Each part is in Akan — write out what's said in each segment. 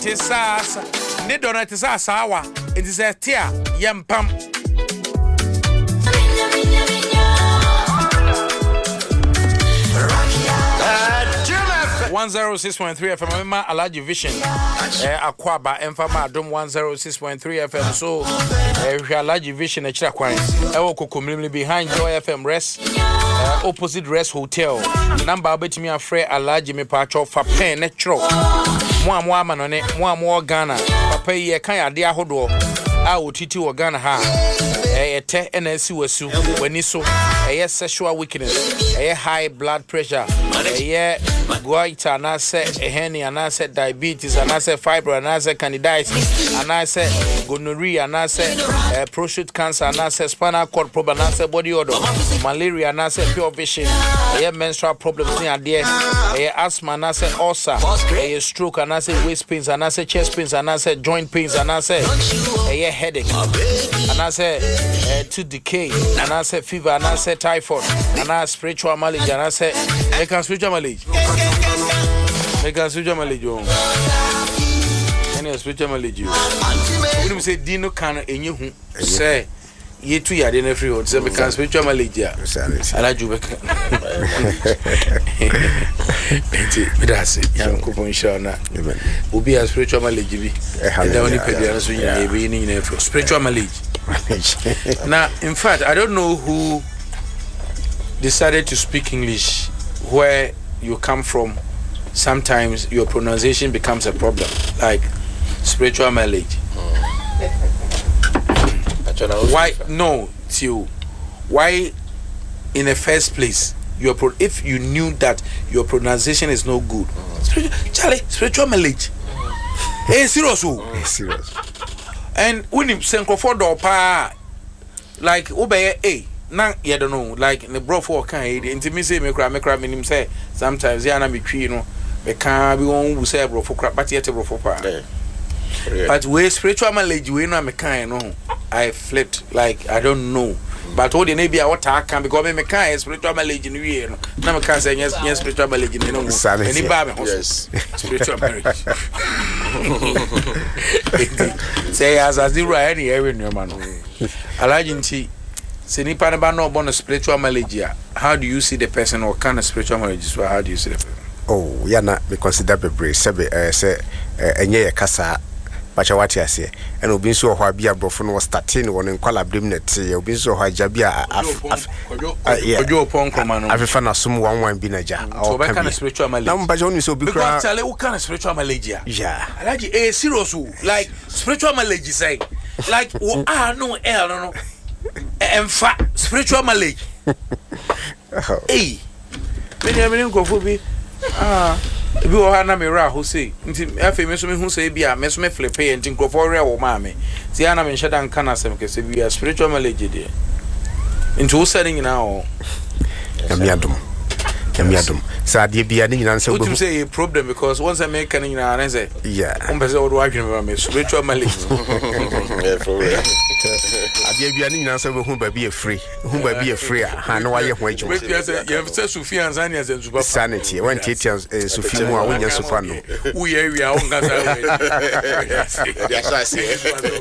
Tisasa, Nidona Tisasawa, it is a tear, yam pump. 106.3 FM, ma Alaji Vision. Akwaba Enfama Dom 106.3 FM. So, Alaji Vision, a Chakwan. Community behind Joy FM Rest, opposite Rest Hotel. Number bet me a free Alaji me pacho for pen natural. More man on it, more Ghana. Papa ye kaya dia hodo. I would titi or Ghana ha. Te NSC was so when you saw a sexual weakness, a high blood pressure, a goiter, and I said a henny, and I said diabetes, and I said fibro, and I said candidiasis, and I said gonorrhea, and I said prostate cancer, and I said spinal cord problem, and I said body odor, malaria, and I said pure vision, a menstrual problems near there, a asthma, and I said ulcer, a stroke, and I said waist pains, and I said chest pains, and I said joint pains, and I said a headache, and I said to decay, and I said fever, and I said typhoid, and I spiritual malady, and I said make a spiritual malady. Make a spiritual malady. Any spiritual malady. When we say Dino can and you say ye two yard in a free hold, say because spiritual malady. I like you back. That's it. Young coupon shall will be a spiritual malady. I don't need spiritual malady. Now, in fact, I don't know who decided to speak English where you come from. Sometimes your pronunciation becomes a problem, like spiritual malady. Why? No, Tio. Why, in the first place, if you knew that your pronunciation is no good, spiritual malady. Hey, serious. Serious. And when you send for door pa like obey a na you don't know like the bro for can intimacy me cry him say sometimes ya na me twi no me can be one who say bro for crap but yet bro for pa but we spiritual malady we no me can no I flipped like I don't know but all the maybe I what I can because me can spiritual malady no we no na me can say yes spiritual malady no any baba yes spiritual marriage say as zero any every new man alajinti say ni pa na no born spiritual malady how do you see the person or kind of spiritual malady so how do you see the person oh ya na me consider bebre say enye kasa bacha wati ase and obi nso ho abia brofo no starting won nkwala brimnet obi nso ho ajabia ojo ponko man afifa na sum wanwan bi na ja o be kind of spiritual malady na mbaje onu so bi kra because tell you kind of spiritual malady yeah alaji serious like spiritual malady say like no no emfa spiritual malady me go for bi bi o ha na me ra ho sei nti afi me so me hu sei bia me so me flip e nti nkrofo re wo ma me ti ana me nheda nka na sem kese bia spiritual malady de nti wo setting na o Yamiadum. Sa de bia ni nyina nse go. What say a problem because once I make any nyina na say. Yeah. Umpese wo do adwene me spiritual malady. Yeah, for real. Ade bia ni nyina nse go hu ba bi e free. Hu ba bi e free ha na wa ye ho adwuma. Wait you say you say Sufia and Zania say Zuba. Sanity. When Titia Sufia mu a wonya sofa no. Wo ye wi a wo ngasa we. That's why I say.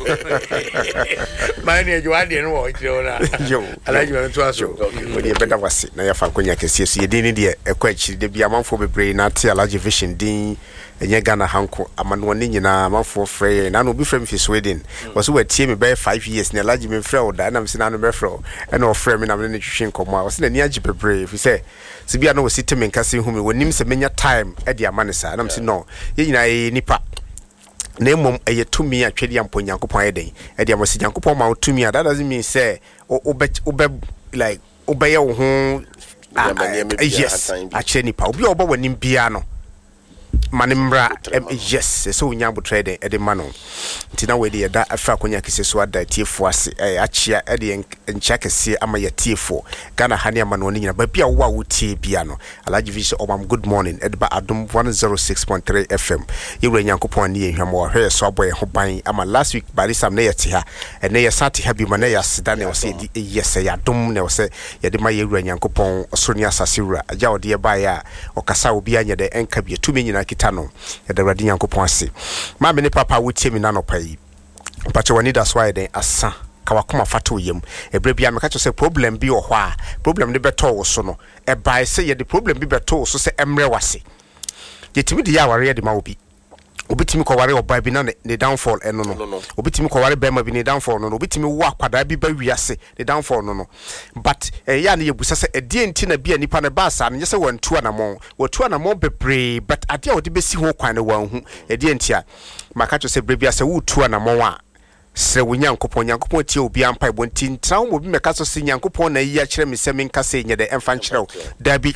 Mine you ade no wo kire ona. Yo. Alaji me to aso. We dey better wase na ya fa konya kese so ye dey de ekwachi de bia manfo bebre na te Alaji Vision din enye Ghana hanko amano ne nyina manfo frɛ na no bi frɛ me fi Sweden was we tie me by 5 years na Alaji me frɛ o da na me se na no be frɛ e na o frɛ me na me ne twhwe nkomo a was na ni agi bebre fi sɛ se bia na wo site me nkase hu me wonim se menya time e de amane sa na me se no ye nyina ye nipa na mom eye tumi atwede ampo Nyankopɔn ayeden e de amosi Nyankopɔn ma tumi a that doesn't mean say obe like obey wo ho yes actually nipa obi oba wanim bia no manimra yes so unya botre de mano ntina we de da afa konya kese so ada tiefo ase achia e de ncha kese ama ya tiefo Ghana hane ama no nyina ba bia wo a wo tie bia no Alaji Vision obam good morning edba adom 106.3 FM yewura Nyankopɔn ne ehwam wo hwe so aboye ho ban ama last week barisam na yete ha ene ye sate ha bi ma na ya seda ne wo se yes ya dom ne wo se ye de ma yewura Nyankopɔn osoro ni asase wura agya wo de ba ya okasa obi anya de enka bi tumi nyina nyina kita no yɛda Awurade Nyankopɔn ase ma me ne papa wotie me na no pai pacho wani that's why den asa kawakoma fato yem ebere bia me ka say problem bi wo hɔ a problem ne beto wo so no e bai say ye the problem bi beto wo so say emre wase yetimi de ya ware de ma obi obitimi ko ware oba bi na ne downfall eno no obitimi ko ware bema bi ne downfall no obitimi wo akwada bi ba wiase ne downfall no but ya na yebusa se edie nti na bia nipa ne ba sa no se wantu anamon watu anamon bebre but ade a wode besi ho kwan ne wanhu edie nti a maka cho se brebia se wutu anamon a sre wo Nyankopɔn tie obi ampa ebo nti ntra wo bi meka so se Nyankopɔn na yi a kyerɛ me se menka se nyɛ de emfa nkyerɛ dabi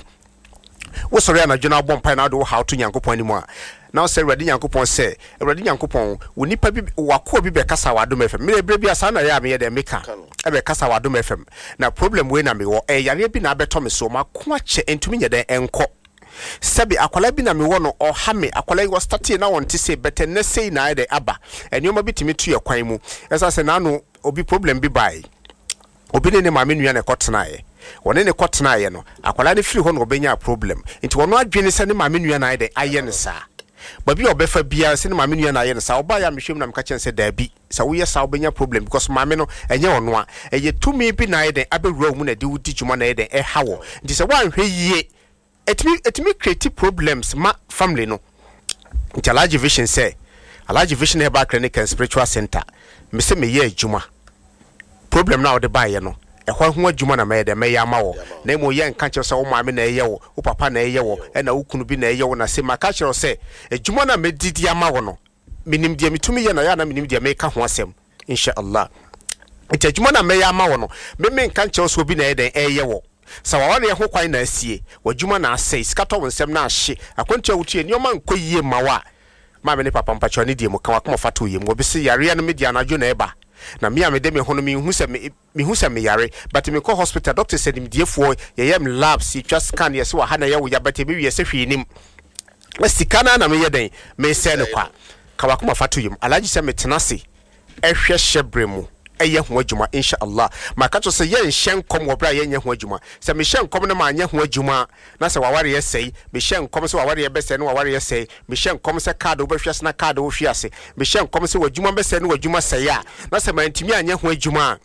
wo sɔre anadwona bompa na do how to Nyankopɔn ni mu a now say Awurade Nyankopɔn say Awurade Nyankopɔn wo nipa bi wako bi be kasa wadom FM me bre bi asa na ya me de meka e be kasa wadom FM na problem we na me wo yare bi na beto me so ma ko ache entumi nye de enko sabi akwala bi na me wo no o ha me akwala wo start na wonte say better na say na de aba enioma bitimi tu ye kwan mu esa say na no obi problem bi bai obi ne ma me nua na ekotenae wone ne kotenae no akwala ne firi ho no obenya problem nti wono adwene se ne ma me nua na de aye ne sa babi obefa bia se ne ma me nua na aye ne sa oba ya mehwem na meka chen se dabi sa wo ye sa obenya problem because ma me no enye ono a eye tumi bi na aye de abewura mu na de wudi djuma na aye de hawo nti se wan hwe yie etimi create problems ma family no nti Alhaji Vision say Alhaji Vision Herbal Clinic and Spiritual Center me se me ye adwuma problem na wo de ba ye no ehwa ho adwuma na me de me ya ma wo na mo ye nka kye se wo maame na eye wo wo papa na eye wo e na wo kunu bi na eye wo na se maka kye se adwuma na me didi ama wo no minim de mitumi ye na ya na minim de me ka ho asem inshallah enti adwuma na me ya ma wo no me nka kye so bi na eye den eye wo sa waware ho kwan na asie wadwuma na asai skato wonsem na ahye akontu awutu eni oma nkoyie mawa ma me ne papa mpacho ne die mu kan akoma fato yem wo bi se yare na media na adwo na eba na me amede me hono me hu se me yare but me ko hospital doctor said me diefo ye yem labs just scan ye se wa ha na ye wo ya bete be wie se hwenim wasikana na me ye den me se ne kwa kan akoma fato yem Alhaji se me tenase ehwe hyebremu eye ho adwuma inshallah maka to se ye nhyen kom wo bra ye nye ho adwuma se me hyen kom ne ma anye ho adwuma na se waware ye sei me hyen kom se waware ye bese ne waware ye sei me hyen kom se card wo behwese na card wo hwiase me hyen kom se wadwuma bese ne wadwuma sei a na se mantimi anye ho adwuma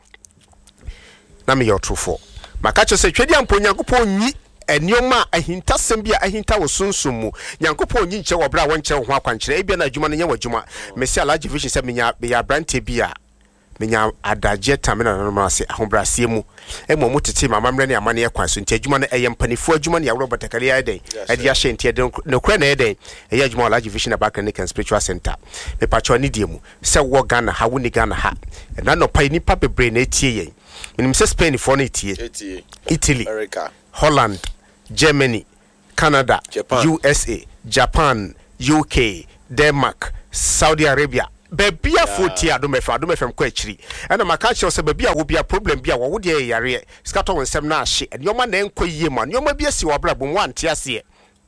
na me yotrofo maka to se twedi ampo Nyankopɔn nyi enioma ahintasem bia ahinta wo sunsum mu Nyankopɔn nyi nche wo bra wo nche ho akwankyere e bia na adwuma ne nya wadwuma me se Alhaji Vision se me ya brante bia menya adaje tamina na no ase ahobrasie mu emo mutete mamamre ne amane yakwan so nti adwuma no eyempanifo adwuma ne ya robotakari aden ade ya hye nti ade no kura na eden eya adwuma Alhaji Vision Herbal Clinic and Spiritual Center me pacho ne die mu se wo Ghana ha woni Ghana ha na no pa ni pa bebre na etie yen minim se Spain for na etie Italy America Holland Germany Canada USA Japan UK Denmark Saudi Arabia bebia 40 adom FM kwa chiri ana maka che se bebia wo bia problem bia wo de yare skato wonsem na ahye enioma na enko yie ma enioma bia si wabra bo wante ase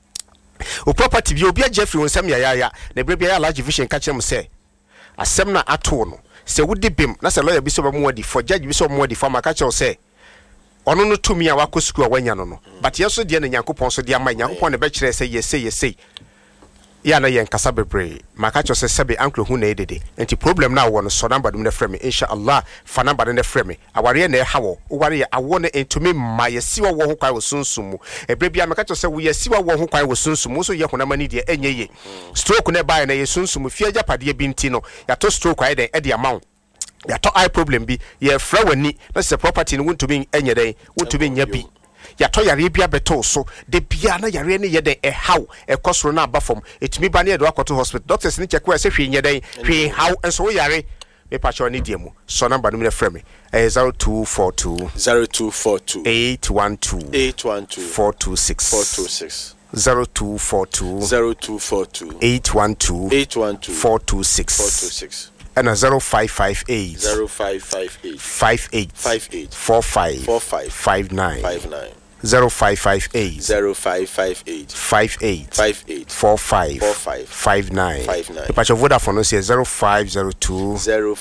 o property bia obi Jeffrey wonsem ya na brebia ya Alhaji Vision ka kire mo se asem na ato no se wudi bim na se lawyer bi so ba mo wadi for judge bi so mo wadi for maka che se ono no tumi a wakosuku a wanya no but yeso de na Nyankopɔn so de ama Nyankopɔn ne be kire se yesei ya na yen kasa bebre maka cho se sebe ankro hu na edede enti problem na wo no so number dum na frame inshallah fa number na frame aware na hawo ware ya awo na entumi ma yesiwa wo ho kwai wo sunsumu ebre bia maka cho se wo yesiwa wo ho kwai wo sunsumu so ye honama ni de enye ye stroke na ba na ye sunsumu fie japade bi nti no ya to stroke ai den e de amount ya to eye problem bi ye fra wani na se property no wontumi enye den wontumi nya bi ya to yare bia beto so de bia na yare ne ye den e how e kosoro na abafom etumi ba ne do akoto hospital doctors ni check we say hwe nye den hwe how enso yare me pacho ni die mu so number no me frɛ me 0242 812 426 0242 812 426 and a 0558 58 45 59 0558 58 Pacho Vodafone no say 0502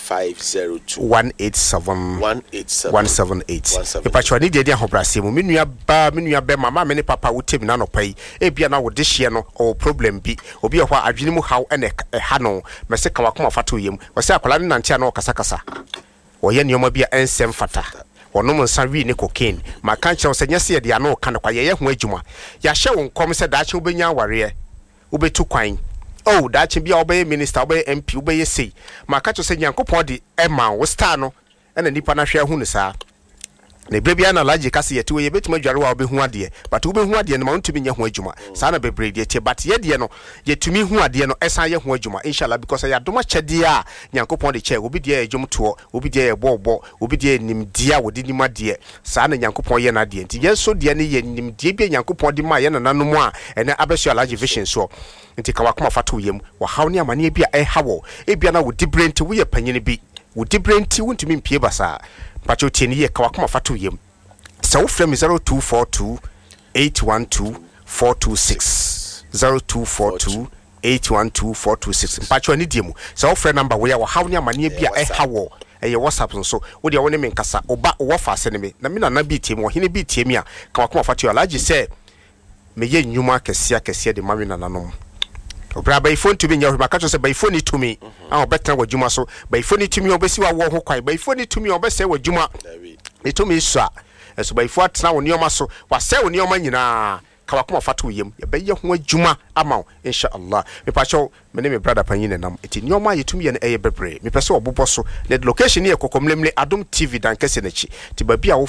187 Pacho ni de ahobrase mu menua be mama me ne papa wotem na no pai e bia na wo de hye no o problem bi obi ho adwene mu haw ene ha no me se ka wakoma fato yem wo se akwala ne nante na o kasa wo ye nioma bia ensem fata wono mo nsa wi ne cocaine ma kan kye wo se nyese ye de ano ka ne kwa ye ho adwuma ya hye wo nkom se daache obenya aware ubetu kwan oh daache bia obeye minister obeye MP obeye sei ma ka kye se nyankopon de ema wo star no ena nipa na hwe hu ne saa na brebia na laji kase yete we betima dware wa obehu ade but obehu ade no ma ntumi nya ho adwuma saa na bebre de tie but ye de no yetumi hu ade no esan ye ho adwuma inshallah because ya doma kyede a nyankopon de kye obi de adwum to obi de bobo obi de nimdia wodi nimade saa na nyankopon ye na de nti ye so de ne ye nimdie bi nyankopon de ma ye na nanom a ene abesu alaji vision so nti ka wakoma fato yem wa haw ne amane bia hawo e bia na wodi brent wo ye panyine bi wodi brent wontumi mpie basa Pacho tieni ye ka wakoma fato yem sa wo frem 0242 812 426 0242 812 426 Pacho ani diemu sa wo frem number we ya wa haw ne amane bia hawo eye WhatsApp so wo de wo ne me nkasa oba wo fa ase ne me na me na bi tiemu wo hene bi tiemi a ka wakoma fato yo alaji se me ye nyuma kese de mami na nanom obra by phone to be nya maka say by phone to me an obetan wadwuma so by phone to me obesi wa wo ho kwai by phone to me obese wadwuma e to me so so by phone atena wo nioma so wa se wo nioma nyina ka wakoma fato yem ye be ye ho adwuma ama inshallah me pa cho me ne me brother panyin nam eti nioma ye to me ye na eye bebre me pese obobo so the location ye kokomlemle Adom TV dan kese na chi ti ba bia wo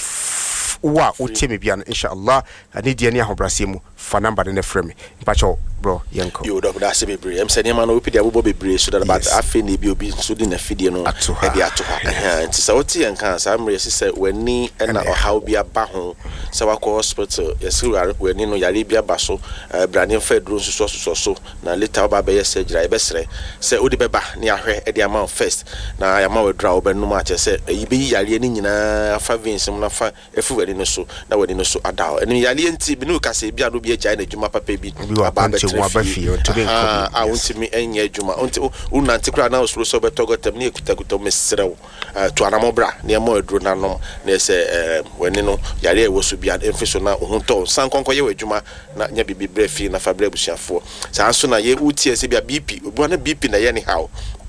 wa utemi bia inshallah ani dia ni ahobrase mu fa number ne frame mpacho bro yenko yo dog da se bebre em se niam na opi dia bobo bebre so that about afi na bi obi so di na fidie no e dia to ha nti sa oti yenka sa amre se wani na ohaw bia ba ho se wakọ hospital yesi wani no yare bia ba so brane fa duro so na later ba be surgery e be sere se odi beba ni ahwe e dia ma first na ya ma we dra obenum a che se yibe yare ni nyina fa veins mu na fa efu wani no so na wani no so ada eni yare enti bi no ka se bia do bia jai na dwuma papa bi aba wabafi onto be nko onti mi enye dwuma onti unanti kra na osuro so betogotem ni ekutakuto mesrew to anamobra ne mo aduro nanom na se wani no yare ewo so bia emfiso na ohunto sankonko ye wadwuma na nya bibi brefi na fa brebusiafo sa so na ye utie se bia BP obu na BP na ye ni how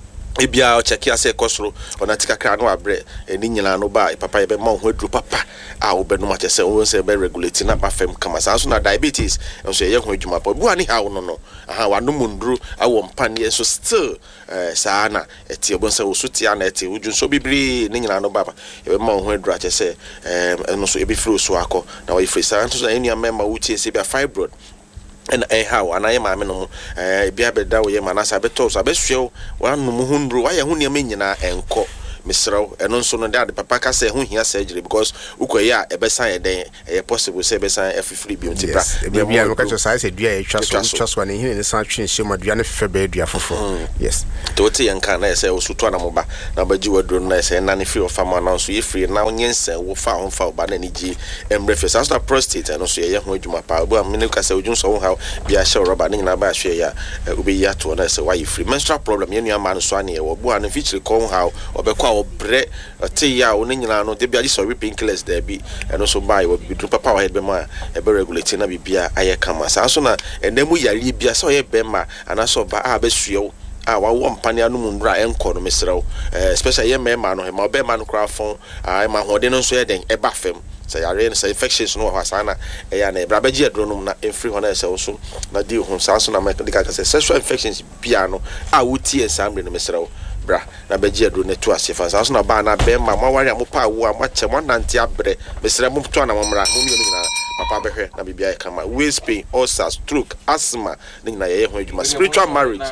ebia o check ya se kosoro ona tika kra no abre eni nyina no ba papa ye be ma ho aduro papa a wo be no ma chese wo se be regulate na ba fem kama sa so na diabetes so ye ho adwuma pa bu ani ha wo no aha wa no munduru awo mpane so still sa na eti obon se wo so tia na eti wujun so bibiri ni nyina no ba ye be ma ho aduro chese no so e be flow so akọ na wo free sa so eni amema wo tie se bia fibroid and how and I am no bia beda wo ye manasa beto so abehwe wa no mu hundru wa ye ho ne nyina enko misraw eno nso no dad papa ka say ho hia surgery because ukoye a ebesan ye den possible say ebesan afifiri bi onti bra bia no ka cho say dua e twa so na hine ne san twen hye ma dua ne fefe ba dua fofo yes to te yanka na say osuto na moba na baji wadro na say na ne free of farm na so ye free na onyense wo fa on fa ba na ne ji emrefe as na prostate no so ye ho adwuma pa bo am ne ka say odwun so ho ha bia hye roba ne nyina ba hye ya obi ya to na say why you free menstrual problem ye nua ma no so ane ye wo bo an feature ko ho ha obekwa obre te ya wo nyina no de bia so painkillers there bi eno so buy wo bi papa wa head be ma e be regulate na bibia aye kama sa so na enemu yare bia so ye be ma ana so ba a be suo a wa wo mpane anu mundra enko no mesrew especially ye me ma no he ma be ma no kra fon a ma hode no so ye den e ba fam say yare say infections no wa sana e ya na e bra ba gi adro no na free hona se so na di ho sa so na ma ka say sexual infections bia no a wo tie sambre no mesrew bra na baji adro ne to asefa sa so na ba na be ma wari amopa wo amache mo nante abre mesre mo to na momra mo mi na papa behwe na bibia e kama waist pain ulcer stroke asthma ni na ye ho adwuma spiritual marriage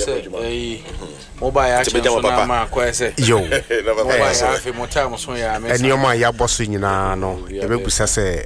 mobile action so na ma kwa se yo mobile afi mo time so ya me eni o ma ya boso nyina no e be busa se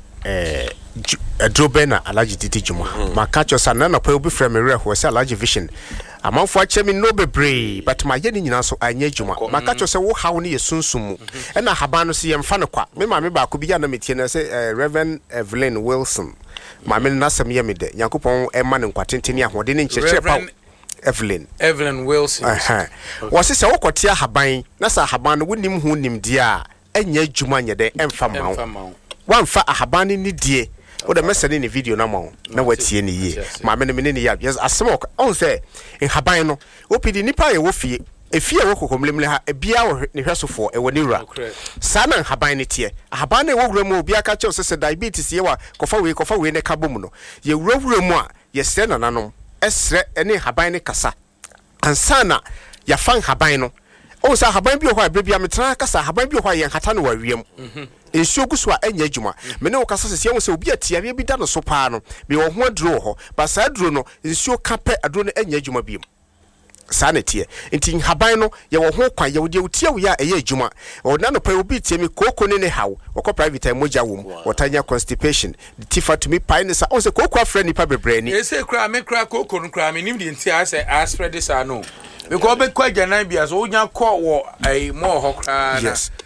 adro be na alaji titi juma ma ka cho sa na pa obi frame re ho se alaji vision amanfo akyɛ me no bebree but ma yɛ ni nyina so anya adwuma maka kyerɛ sɛ wo haw ne yɛ sunsum mu ɛna haban no so yɛmfa no kwa me ma me baako bi ya na metie no sɛ Reverend Evelyn Wilson ma me na sɛm yɛ me de Nyankopɔn ɛma ne nkwatentene ahode ne nkyerɛkyerɛ pa Evelyn Wilson wɔse sɛ wokɔte ahaban na sɛ ahaban no wonim ho nimdeɛ a ɛnyɛ adwuma nyɛ dɛ ɛmfa ma wo wamfa ahaban ne die wo da mesane ne video na ma wo na watie ne yie ma me ne ne ya yes asem on say in haban no opidi nipa ye wo fie efie wo kokomlemle ha ebia wo ne hwesofo e woni wura sana haban ne tie haban ne wo wura mu obia ka che se diabetes ye wa kofa we ne kabom no ye wura mu a ye sre nananom esre ene haban ne kasa ansana ya fan haban no o sa haban bi ho a bebia metra kasa haban bi ho a ye hata no wawiem ensuo guso a enya adwuma me ne wo kasa sese wo se obi atiawe bi da no so paa no me wo ho aduro ho ba sa aduro no ensuo kape aduro no enya adwuma biem sa na tie enti haban no ye wo ho kwan ye wo de utie wo ya eye adwuma o na no pa obi tie me koko ne haw wo ko private moja wo wotanya constipation tifa to me pai ne sa o se koko afra nipa bebre ni e se kra me kra koko no kra me nim de nti a se spread this no because be kwa gyanan bia so onya kɔ wo ai mo ho kra na yes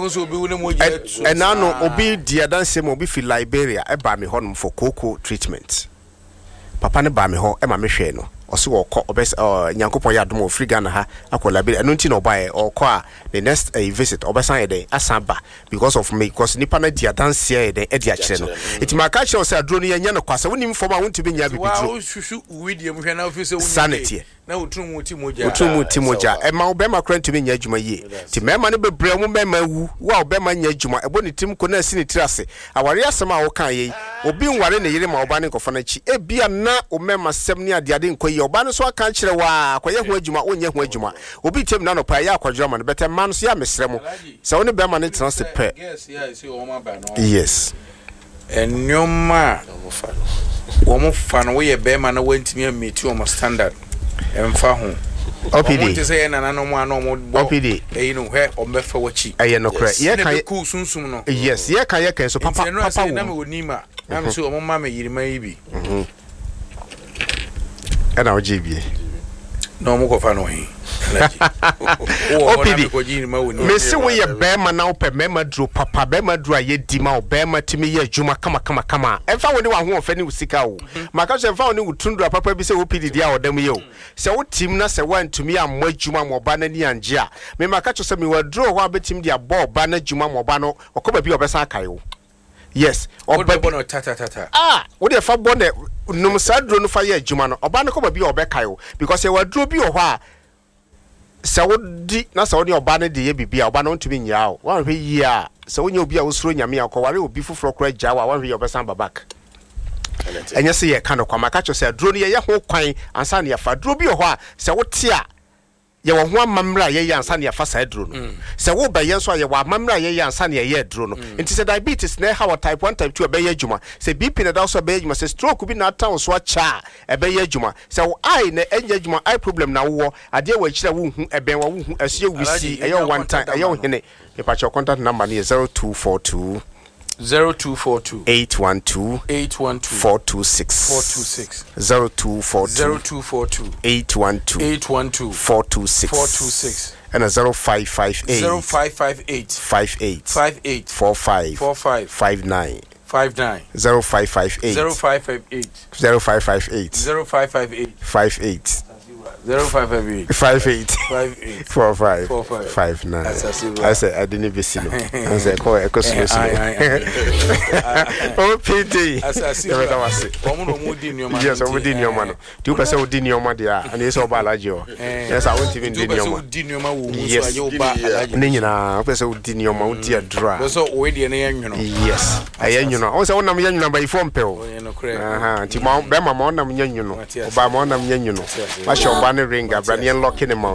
and now no obi dia dance mo obi fi Liberia e ba me honum for cocoa treatment papa ne ba me ho e ma me hwe no o se wo kɔ obes Nyankopɔn ya dom ofri Ghana ha akɔ Liberia eno nti no ba e o kɔ a the next visit obesan e den asamba because of me because nipa na dia dance e den e dia kire no enti ma ka kire o se aduro no yenya no kwasa wonim fom a wonti be nya bi bitro wow shushu uwidi em hwe na ofise woni sanity na utrumu ti moja e ma obema krant me nya adwuma yie ti mema ne bebre mu mema wu wa obema nya adwuma ebo ne tim ko na asi ne tirase aware asem a wo kan yi obi nware ne yire ma oba ne nkofo na chi e bia na o mema sem ne ade nkoyi oba no so aka kire wa akoye ho adwuma onye ho adwuma obi tem na no pa ya akwadwira ma no bete man so ya mesre mu se woni bema ne tirase pe yes enyoma wo mo fa no we ye bema na wantimi ameti o mo standard emfa ho OPD say na no mo ano mo OPD e no hwe o mefa wachi eye no kra ye kan ku sunsum no yes ye kan so papa wo na me wonima na me so o mo ma me yirima yi bi ana o jibie no mo ko fa no hi OPD me se we ye bema na ope mema dro papa bema dro aye di ma bema timi ye adwuma kama emfa woni wa ho ofa ni usika wo maka so emfa woni wutundro papa bi se OPD dia odam ye o se wo tim na se wantumi ammo adwuma mo ba na ni anje a me maka so se me wadro ho abetim dia bo ba na adwuma mo ba no okoba bi obesa akai wo yes oba no tata wo de fa bonde num sadro no fa ye adwuma no oba no koba bi obekai wo because ye wadro bi o ho a Saudi na Saudi oba ne de ye bibia oba no ntumi nya o wan hwe yi a se wonya obi a wosuro nyame akọware obi fufuro kora gya wa wan hwe ye obesan babak enye se ye ka no kwa maka cho se duro ne ye ho kwan ansa ne ya fa duro bi ho a se wote a ye wo ho amamra ye ansa ne ya fa sa duro no se wo ba ye so a ye wa amamra ye ansa ne ye duro no enti se diabetes na ha wa type 1 type 2 e be ye adwuma se BP na da so be ye adwuma se stroke bi na town so a cha e be ye adwuma se wo eye na enya adwuma eye problem na wo ade wa kira wo hu e ben wa wo hu asie wisi e ye one time e ye wo hene e pa cho contact number ne 0242 812 426 0242 812 426 and a 0558 58 45 59 0558 58 58 45 59 I said I didn't be seen I said call OPD yes I would in your man 2% would in your money and it's all biology yes I won't even din your yes nina person would in your mouth dear dra so we dey na yan yes ayan also na yan number ifom pel nti ma be ma na yan oba ma na yan ma show ba ne ring abra ne lock in